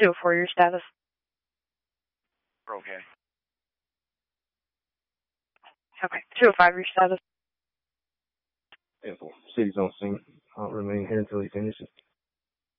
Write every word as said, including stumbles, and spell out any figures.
two oh four, your status. Okay. Okay. two oh five, your status. Info. City's on scene. I'll remain here until he finishes.